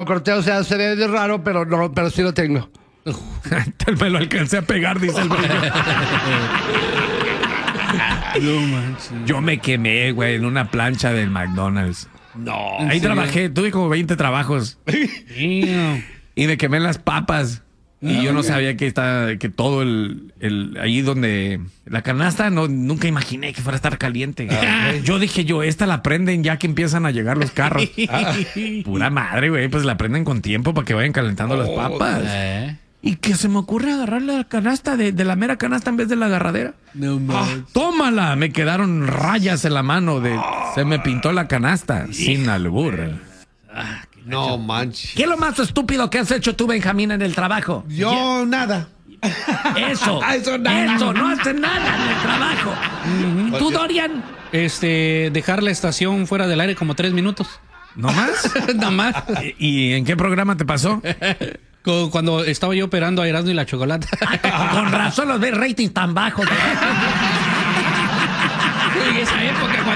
corté, o sea, se ve de raro, pero no, pero sí lo tengo. Me lo alcancé a pegar, dice el brillo. No manches. Yo me quemé, güey, en una plancha del McDonald's. No. Ahí trabajé, tuve como 20 trabajos. Damn. Y me quemé en las papas. Y yo no sabía que todo ahí donde la canasta, nunca imaginé que fuera a estar caliente. Yo dije, esta la prenden ya que empiezan a llegar los carros. Pura madre, güey, pues la prenden con tiempo para que vayan calentando las papas. Y que se me ocurre agarrar la canasta de la mera canasta en vez de la agarradera. No manches. ¡Tómala! Me quedaron rayas en la mano. Se me pintó la canasta. Sin albur. No manches. ¿Qué es lo más estúpido que has hecho tú, Benjamín, en el trabajo? Yo nada. Eso. Eso nada. Eso, no hace nada en el trabajo. ¿Tú, Dorian? Dejar la estación fuera del aire como 3 minutos. ¿No más? Nada más. ¿Y en qué programa te pasó? Cuando estaba yo operando a Erasmo y la Chocolata. Con razón los ves rating tan bajos. En esa época, cuando